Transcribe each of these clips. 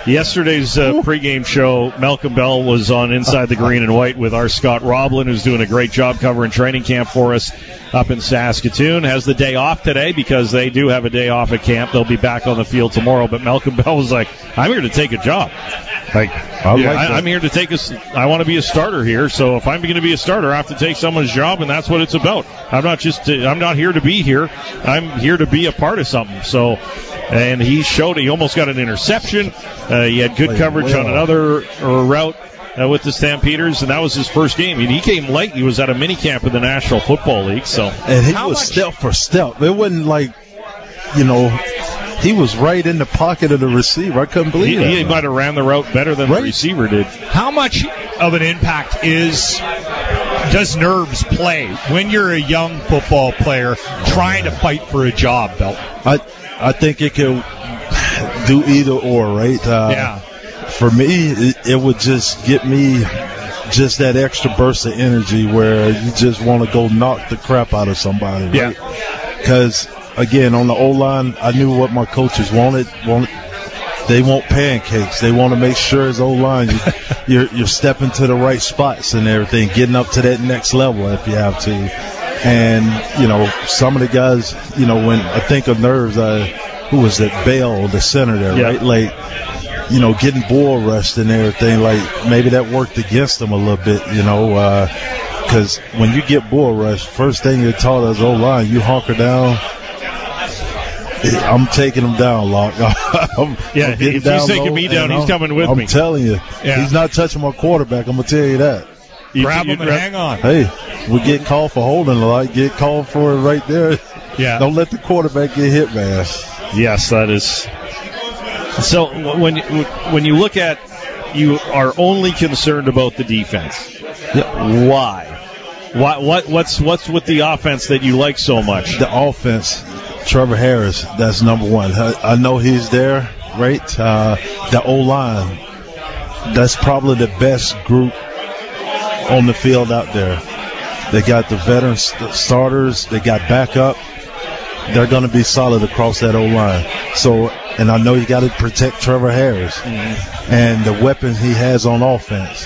Yesterday's pregame show, Malcolm Bell was on Inside the Green and White with our Scott Roblin, who's doing a great job covering training camp for us up in Saskatoon. Has the day off today because they do have a day off at camp. They'll be back on the field tomorrow. But Malcolm Bell was like, I'm here to take a job. I'm here to take I want to be a starter here, so if I'm going to be a starter, I have to take someone's job, and that's what it's about. I'm not here to be here. I'm here to be a part of something. So, and he showed he almost got an interception. He had good coverage on another route with the Stampeders, and that was his first game. And he came late. He was at a mini camp in the National Football League. So, and he was step for step. It wasn't like, he was right in the pocket of the receiver. I couldn't believe it. He might have ran the route better than the receiver did. How much of an impact does nerves play when you're a young football player trying to fight for a job, Belt? I think it can do either or, right? For me, it would just get me just that extra burst of energy where you just want to go knock the crap out of somebody. Right? Yeah. Because, again, on the O-line, I knew what my coaches wanted. They want pancakes. They want to make sure as O-line you're stepping to the right spots and everything, getting up to that next level if you have to. And, some of the guys, when I think of nerves, who was it? Bale, the center there, right? Like, getting bull rushed and everything, like maybe that worked against them a little bit, because when you get bull rushed, first thing you're taught as O-line, you hunker down. I'm taking him down, Locke. If he's taking me down, he's coming with me. I'm telling you, he's not touching my quarterback. I'm gonna tell you that. Grab him and hang on. Hey, we get called for holding a lot. Get called for it right there. Yeah. Don't let the quarterback get hit, man. Yes, that is. So when you look at, you are only concerned about the defense. Yeah. Why? What's with the offense that you like so much? The offense, Trevor Harris, that's number one. I know he's there, right? The O-line, that's probably the best group on the field out there. They got the veteran starters. They got backup. They're going to be solid across that O-line. So, and I know you got to protect Trevor Harris and the weapons he has on offense.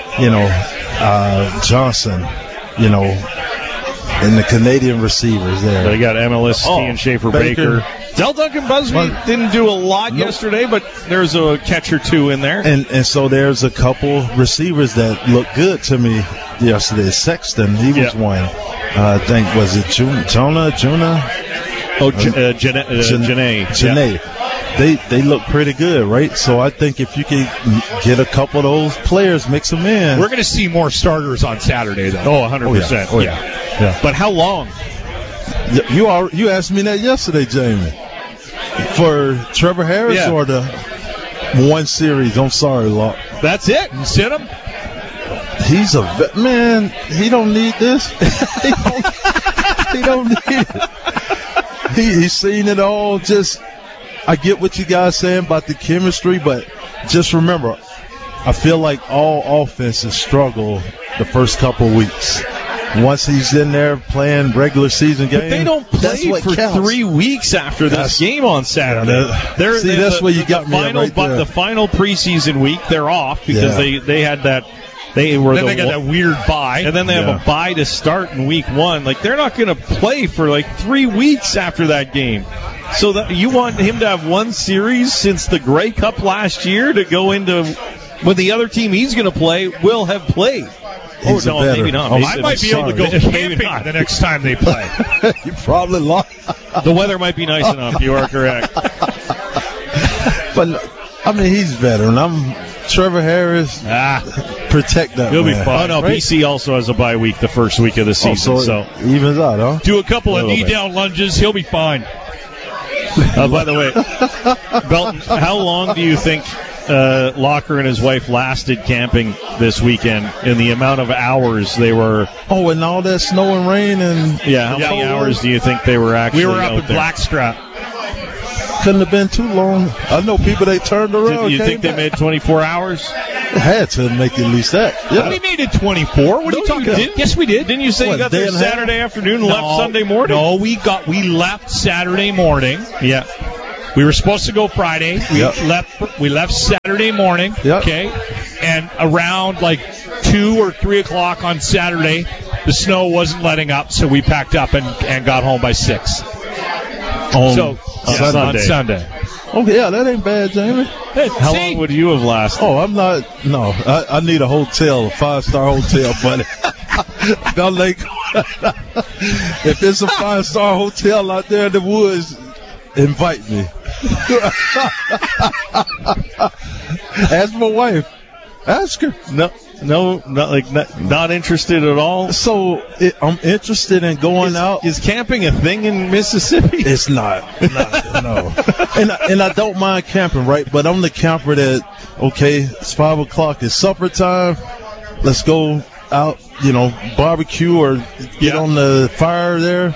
Johnson, and the Canadian receivers there. They got MLS, and Schaefer Baker. Del Duncan Busby didn't do a lot yesterday, but there's a catch or two in there. And so there's a couple receivers that looked good to me yesterday. Sexton, he was one. I think, was it Jonah? Oh, Janae. They look pretty good, right? So I think if you can get a couple of those players, mix them in. We're going to see more starters on Saturday, though. 100%. Oh, yeah. But how long? You asked me that yesterday, Jamie. For Trevor Harris or the one series? I'm sorry, Locke. That's it. You sit him? He's a man. He don't need this. He don't need it. He's seen it all. I get what you guys saying about the chemistry, but just remember, I feel like all offenses struggle the first couple of weeks. Once he's in there playing regular season games, but they don't play for counts. 3 weeks after this game on Saturday. That's where you got me right there. The final preseason week, they're off because they had that. They got that weird bye. And then they have a bye to start in week 1. Like, they're not going to play for 3 weeks after that game. So you want him to have one series since the Grey Cup last year to go into when the other team he's going to play will have played. Maybe not. I might be able to go camping the next time they play. You probably lost. The weather might be nice enough. You are correct. But, he's veteran. Trevor Harris, protect that. He'll be fine. Oh, no, BC also has a bye week the first week of the season. So evens out, huh? Do a couple of knee-down lunges. He'll be fine. By the way, Belton, how long do you think Locker and his wife lasted camping this weekend in the amount of hours they were? Oh, and all that snow and rain and... Yeah, how many hours do you think they were actually We were up in there? Blackstrap. Couldn't have been too long. I know people they turned around. Do you think they made 24 hours? They had to make at least that. Yeah. We made it 24. What are you talking about? Yes, we did. Didn't you say you got there Saturday afternoon and left Sunday morning? No, we left Saturday morning. Yeah. We were supposed to go Friday. We left Saturday morning. Yep. Okay. And around like 2 or 3 o'clock on Saturday, the snow wasn't letting up, so we packed up and got home by 6. On Sunday. Okay, yeah, that ain't bad, Jamie. How long would you have lasted? Oh, I'm not. No, I need a hotel, a 5-star hotel, buddy. Don't like. If it's a 5-star hotel out there in the woods, invite me. Ask my wife. Ask her. Not interested at all. So I'm interested in going out. Is camping a thing in Mississippi? It's not. No. And I don't mind camping, right? But I'm the camper that, okay, it's 5 o'clock, it's supper time. Let's go out, barbecue or get on the fire there.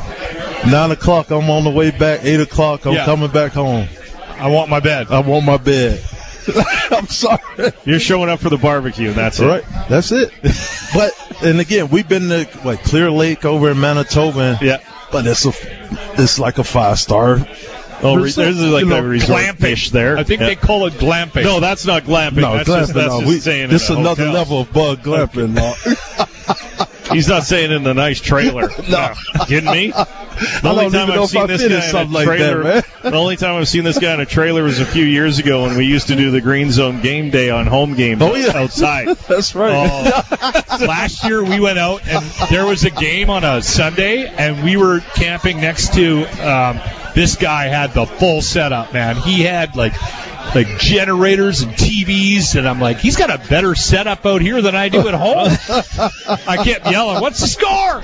9 o'clock, I'm on the way back. 8 o'clock, I'm coming back home. I want my bed. I'm sorry. You're showing up for the barbecue, and that's it. Right, that's it. And again, we've been to Clear Lake over in Manitoba. But it's like a 5-star. Oh, there's like a resort glamping there. I think they call it glamping. No, that's not glamping. No, that's glamping. just saying this is another hotel. level of bug glamping. He's not saying in the nice trailer. No. Kidding me? The only time I've seen this guy in a trailer, the only time I've seen this guy in a trailer was a few years ago when we used to do the Green Zone game day on home games outside. That's right. Last year we went out and there was a game on a Sunday and we were camping next to this guy had the full setup, man. He had like generators and TVs, and I'm like, he's got a better setup out here than I do at home. I kept yelling, what's the score?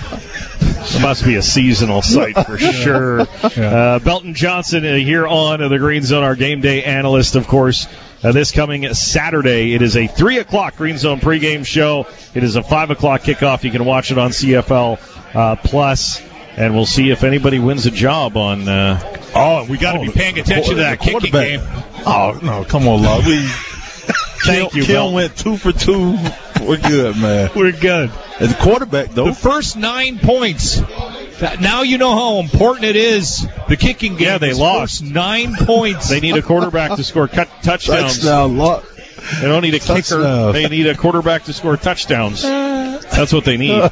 It must be a seasonal site for sure. Belton Johnson here on the Green Zone, our game day analyst, of course. This coming Saturday, it is a 3 o'clock Green Zone pregame show. It is a 5 o'clock kickoff. You can watch it on CFL Plus. And we'll see if anybody wins a job on. We got to be paying attention to that kicking game. Oh no, come on, Lord. Thank you, Kim went 2 for 2. We're good, man. We're good. And the quarterback, though. The first 9 points. Now you know how important it is. The kicking game. Yeah, they lost 9 points. They need a quarterback to score touchdowns. Touchdown, Lord. They don't need a kicker. They need a quarterback to score touchdowns. That's what they need.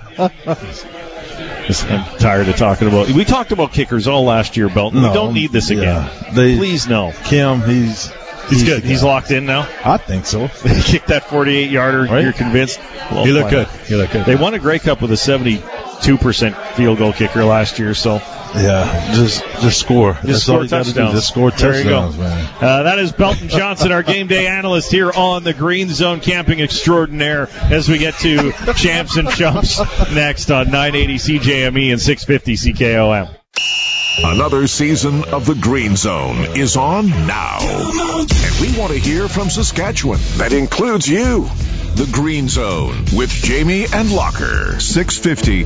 I'm tired of talking about. We talked about kickers all last year, Belton. We don't need this again. Please, no. Kim, he's good. He's locked in now. I think so. He kicked that 48-yarder. Right? You're convinced? Well, he looked good. They won a Grey Cup with a 72% field goal kicker last year. So just score. Just score touchdowns. Just score touchdowns, man. That is Belton Johnson, our game day analyst here on the Green Zone Camping Extraordinaire. As we get to Champs and Chumps next on 980 CJME and 650 CKOM. Another season of the Green Zone is on now. And we want to hear from Saskatchewan. That includes you. The Green Zone with Jamie and Locker. 650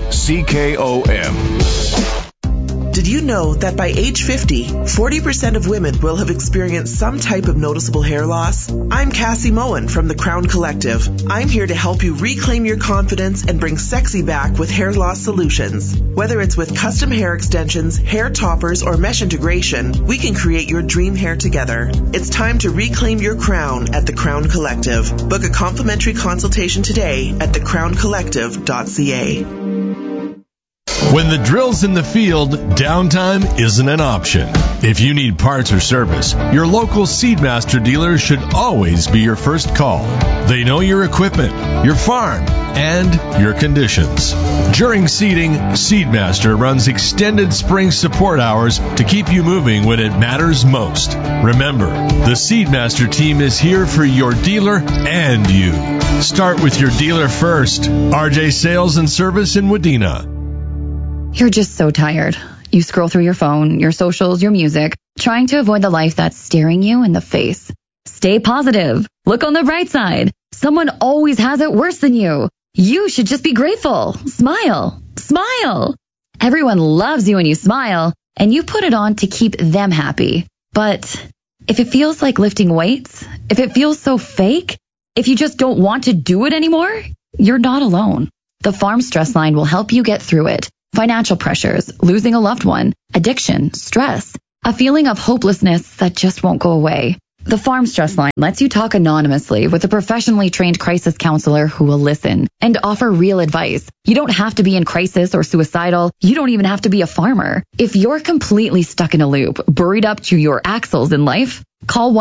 CKOM. Did you know that by age 50, 40% of women will have experienced some type of noticeable hair loss? I'm Cassie Moen from the Crown Collective. I'm here to help you reclaim your confidence and bring sexy back with hair loss solutions. Whether it's with custom hair extensions, hair toppers, or mesh integration, we can create your dream hair together. It's time to reclaim your crown at the Crown Collective. Book a complimentary consultation today at thecrowncollective.ca. When the drill's in the field, downtime isn't an option. If you need parts or service, your local Seedmaster dealer should always be your first call. They know your equipment, your farm, and your conditions. During seeding, Seedmaster runs extended spring support hours to keep you moving when it matters most. Remember, the Seedmaster team is here for your dealer and you. Start with your dealer first. RJ Sales and Service in Wadena. You're just so tired. You scroll through your phone, your socials, your music, trying to avoid the life that's staring you in the face. Stay positive. Look on the bright side. Someone always has it worse than you. You should just be grateful. Smile. Smile. Everyone loves you when you smile, and you put it on to keep them happy. But if it feels like lifting weights, if it feels so fake, if you just don't want to do it anymore, you're not alone. The Farm Stress Line will help you get through it. Financial pressures, losing a loved one, addiction, stress. A feeling of hopelessness that just won't go away. The Farm Stress Line lets you talk anonymously with a professionally trained crisis counselor who will listen and offer real advice. You don't have to be in crisis or suicidal. You don't even have to be a farmer. If you're completely stuck in a loop, buried up to your axles in life, call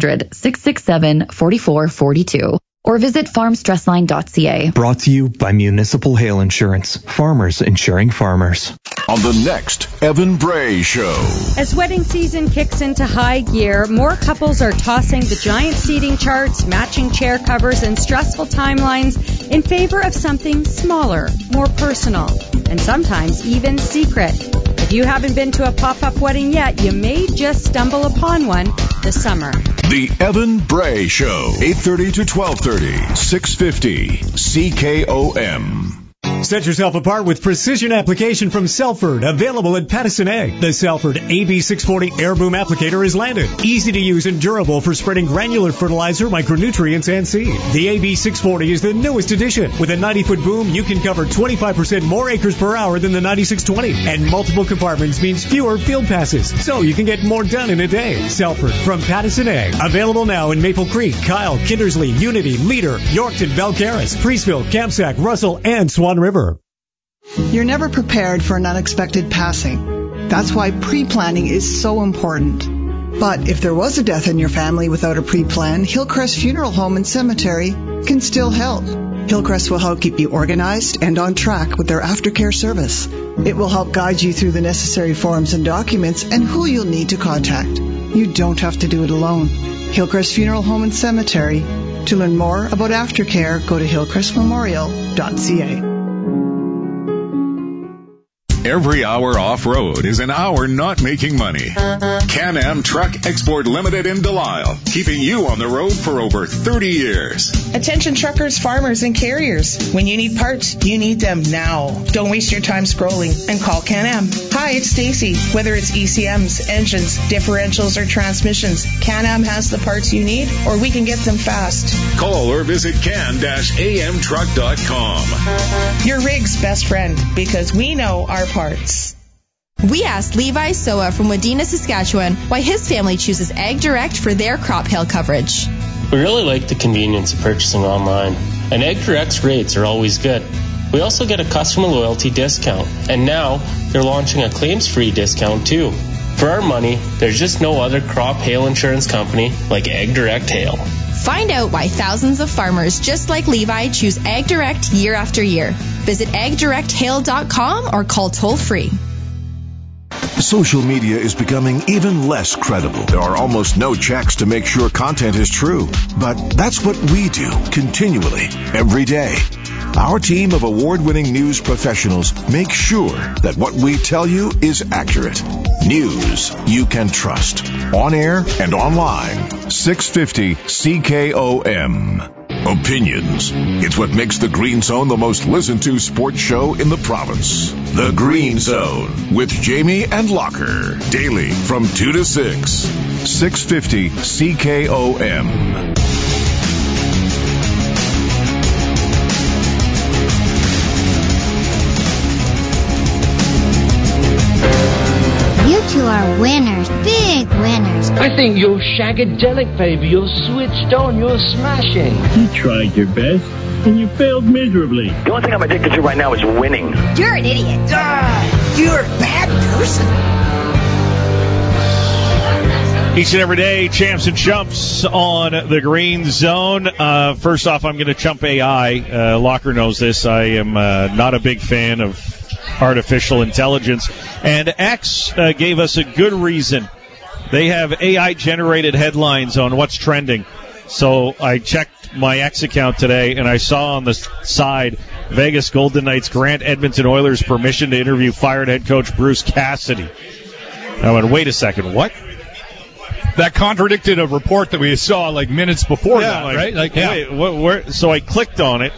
1-800-667-4442 or visit farmstressline.ca. Brought to you by Municipal Hail Insurance. Farmers insuring farmers. On the next Evan Bray Show. As wedding season kicks into high gear, more couples are tossing the giant seating charts, matching chair covers, and stressful timelines in favor of something smaller, more personal, and sometimes even secret. If you haven't been to a pop-up wedding yet, you may just stumble upon one this summer. The Evan Bray Show, 8:30 to 12:30, 650 CKOM. Set yourself apart with precision application from Selford, available at Pattison Ag. The Selford AB640 Air Boom Applicator is landed. Easy to use and durable for spreading granular fertilizer, micronutrients, and seed. The AB640 is the newest addition. With a 90-foot boom, you can cover 25% more acres per hour than the 9620. And multiple compartments means fewer field passes, so you can get more done in a day. Selford from Pattison Ag. Available now in Maple Creek, Kyle, Kindersley, Unity, Leader, Yorkton, Belcaris, Priestville, Campsack, Russell, and Swan River. You're never prepared for an unexpected passing. That's why pre-planning is so important. But if there was a death in your family without a pre-plan, Hillcrest Funeral Home and Cemetery can still help. Hillcrest will help keep you organized and on track with their aftercare service. It will help guide you through the necessary forms and documents and who you'll need to contact. You don't have to do it alone. Hillcrest Funeral Home and Cemetery. To learn more about aftercare, go to hillcrestmemorial.ca. Every hour off-road is an hour not making money. Can-Am Truck Export Limited in Delisle, keeping you on the road for over 30 years. Attention truckers, farmers, and carriers. When you need parts, you need them now. Don't waste your time scrolling and call Can-Am. Hi, it's Stacy. Whether it's ECMs, engines, differentials, or transmissions, Can-Am has the parts you need, or we can get them fast. Call or visit can-amtruck.com. Your rig's best friend, because we know our parts. We asked Levi Soa from Wadena, Saskatchewan, why his family chooses Ag Direct for their crop hail coverage. We really like the convenience of purchasing online, and Ag Direct's rates are always good. We also get a customer loyalty discount, and now they're launching a claims-free discount too. For our money, there's just no other crop hail insurance company like Ag Direct Hail. Find out why thousands of farmers just like Levi choose Ag Direct year after year. Visit agdirecthail.com or call toll-free. Social media is becoming even less credible. There are almost no checks to make sure content is true. But that's what we do continually, every day. Our team of award-winning news professionals make sure that what we tell you is accurate. News you can trust. On air and online. 650 CKOM. Opinions. It's what makes the Green Zone the most listened to sports show in the province. The Green Zone with Jamie and Locker. Daily from 2 to 6. 650 CKOM. You two are winners, big winners. I think you're shagadelic, baby. You're switched on. You're smashing. You tried your best, and you failed miserably. The only thing I'm addicted to right now is winning. You're an idiot. You're a bad person. Each and every day, champs and chumps on the Green Zone. First off, I'm going to chump AI. Locker knows this. I am not a big fan of artificial intelligence. And X gave us a good reason. They have AI-generated headlines on what's trending. So I checked my X account today, and I saw on the side Vegas Golden Knights grant Edmonton Oilers permission to interview fired head coach Bruce Cassidy. I went, wait a second, what? That contradicted a report that we saw like minutes before that, right? Like, wait, where? So I clicked on it,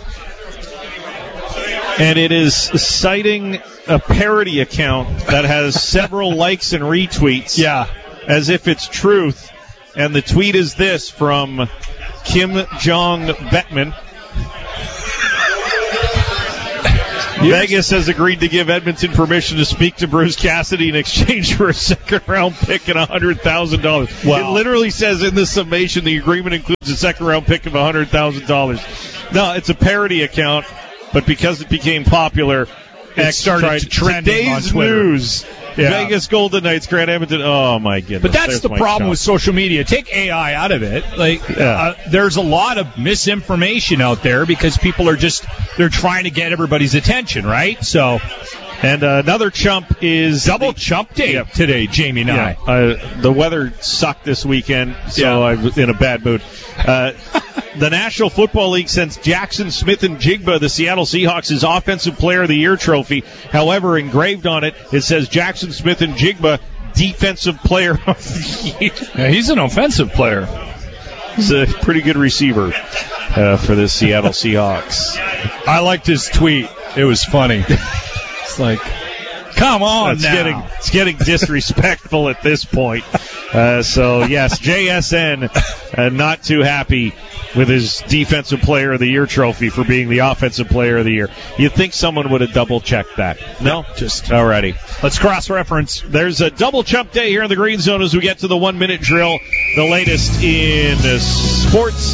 and it is citing a parody account that has several likes and retweets. Yeah. As if it's truth. And the tweet is this from Kim Jong-Bettman. Vegas has agreed to give Edmonton permission to speak to Bruce Cassidy in exchange for a second-round pick and $100,000. Wow. It literally says in the summation the agreement includes a second-round pick of $100,000. No, it's a parody account, but because it became popular, it started to trend on Twitter. News. Yeah. Vegas Golden Knights, Grand Edmonton. Oh, my goodness. But that's the problem with social media. Take AI out of it. There's a lot of misinformation out there because people are they're trying to get everybody's attention, right? So, and another chump is double chump day today, Jamie and I. The weather sucked this weekend, so I was in a bad mood. The National Football League sends Jackson Smith-Njigba, the Seattle Seahawks' Offensive Player of the Year trophy. However, engraved on it, it says Jackson Smith-Njigba, Defensive Player of the Year. Yeah, he's an offensive player. He's a pretty good receiver for the Seattle Seahawks. I liked his tweet. It was funny. It's like, come on now. It's getting disrespectful at this point. So, yes, JSN not too happy with his Defensive Player of the Year trophy for being the Offensive Player of the Year. You'd think someone would have double-checked that. No? Just alrighty. Let's cross-reference. There's a double chump day here in the Green Zone as we get to the 1-minute drill. The latest in sports.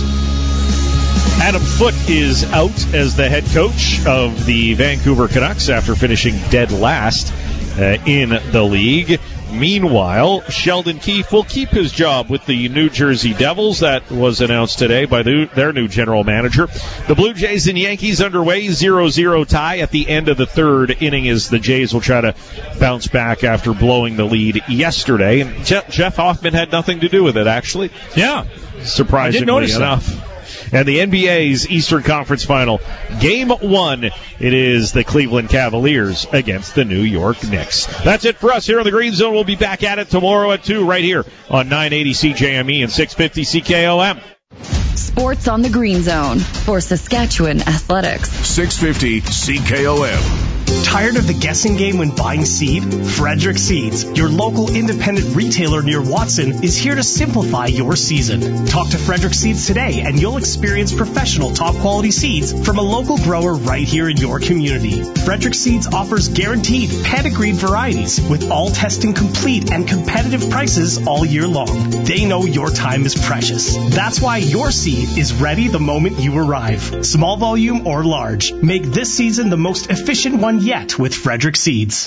Adam Foote is out as the head coach of the Vancouver Canucks after finishing dead last in the league. Meanwhile, Sheldon Keefe will keep his job with the New Jersey Devils. That was announced today by their new general manager. The Blue Jays and Yankees underway, 0-0 tie at the end of the third inning as the Jays will try to bounce back after blowing the lead yesterday. And Jeff Hoffman had nothing to do with it, actually. Yeah. Surprisingly enough. And the NBA's Eastern Conference Final, Game 1, it is the Cleveland Cavaliers against the New York Knicks. That's it for us here in the Green Zone. We'll be back at it tomorrow at 2 right here on 980 CJME and 650 CKOM. Sports on the Green Zone for Saskatchewan Athletics. 650 CKOM. Tired of the guessing game when buying seed? Frederick Seeds, your local independent retailer near Watson, is here to simplify your season. Talk to Frederick Seeds today and you'll experience professional top quality seeds from a local grower right here in your community. Frederick Seeds offers guaranteed pedigreed varieties with all testing complete and competitive prices all year long. They know your time is precious. That's why your seed is ready the moment you arrive. Small volume or large, make this season the most efficient one yet with Frederick Seeds.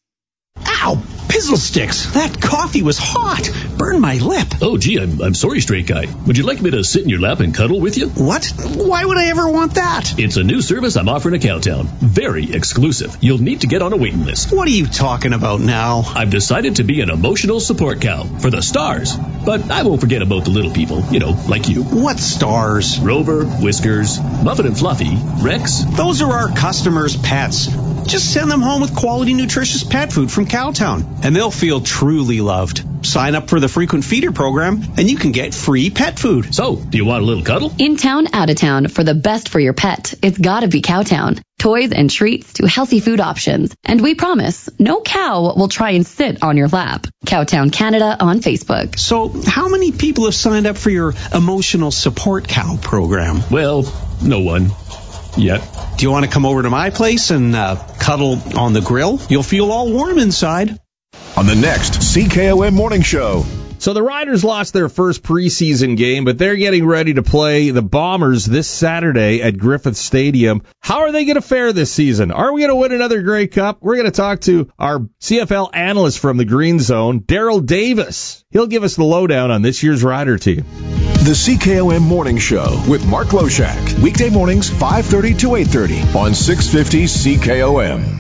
Ow! Pizzle sticks! That coffee was hot! Burned my lip. Oh, gee, I'm sorry, Straight Guy. Would you like me to sit in your lap and cuddle with you? What? Why would I ever want that? It's a new service I'm offering at Cowtown. Very exclusive. You'll need to get on a waiting list. What are you talking about now? I've decided to be an emotional support cow for the stars. But I won't forget about the little people, like you. What stars? Rover, Whiskers, Muffin and Fluffy, Rex. Those are our customers' pets. Just send them home with quality, nutritious pet food from Cowtown, and they'll feel truly loved. Sign up for the Frequent Feeder program, and you can get free pet food. So, do you want a little cuddle? In town, out of town, for the best for your pet, it's gotta be Cowtown. Toys and treats to healthy food options. And we promise, no cow will try and sit on your lap. Cowtown Canada on Facebook. So, how many people have signed up for your emotional support cow program? Well, no one. Yet. Do you want to come over to my place and cuddle on the grill? You'll feel all warm inside. On the next CKOM Morning Show. So the Riders lost their first preseason game, but they're getting ready to play the Bombers this Saturday at Griffith Stadium. How are they going to fare this season? Are we going to win another Grey Cup? We're going to talk to our CFL analyst from the Green Zone, Daryl Davis. He'll give us the lowdown on this year's Rider team. The CKOM Morning Show with Mark Loshak. Weekday mornings 5:30 to 8:30 on 650 CKOM.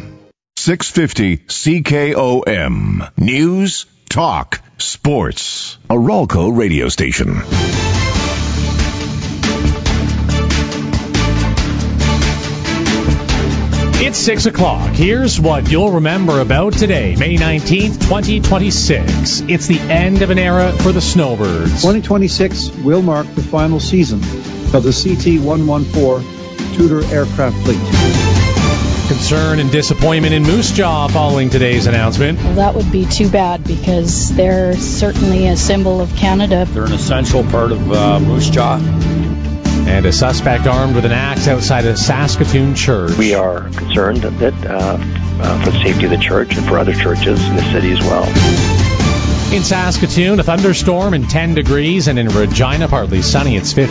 650 CKOM. News, talk, sports. A Ralco radio station. It's 6 o'clock. Here's what you'll remember about today, May 19th, 2026. It's the end of an era for the Snowbirds. 2026 will mark the final season of the CT-114 Tudor aircraft fleet. Concern and disappointment in Moose Jaw following today's announcement. Well, that would be too bad because they're certainly a symbol of Canada. They're an essential part of Moose Jaw. And a suspect armed with an axe outside a Saskatoon church. We are concerned that for the safety of the church and for other churches in the city as well. In Saskatoon, a thunderstorm and 10 degrees, and in Regina, partly sunny. It's 50.